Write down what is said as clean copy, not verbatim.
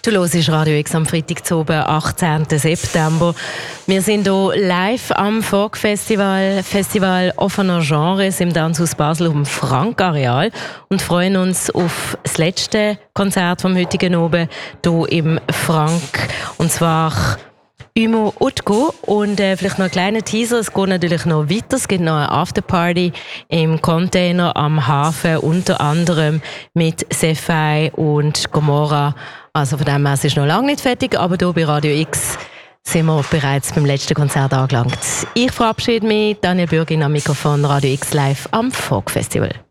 Du hörst Radio X am Freitag zu oben, 18. September. Wir sind hier live am Folk-Festival, Festival offener Genres im Tanzhaus Basel um Frank-Areal und freuen uns auf das letzte Konzert vom heutigen Abend hier im Frank. Und zwar Humo Utko und vielleicht noch ein kleiner Teaser, es geht natürlich noch weiter, es gibt noch eine Afterparty im Container am Hafen, unter anderem mit Sephai und Gomorra. Also von dem her, es ist noch lange nicht fertig, aber hier bei Radio X sind wir bereits beim letzten Konzert angelangt. Ich verabschiede mich, Daniel Bürgin am Mikrofon Radio X live am Folk Festival.